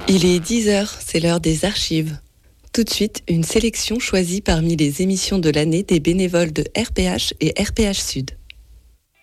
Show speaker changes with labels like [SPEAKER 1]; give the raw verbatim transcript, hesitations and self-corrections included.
[SPEAKER 1] Il est dix heures, c'est l'heure des archives. Tout de suite, une sélection choisie parmi les émissions de l'année des bénévoles de R P H et R P H Sud.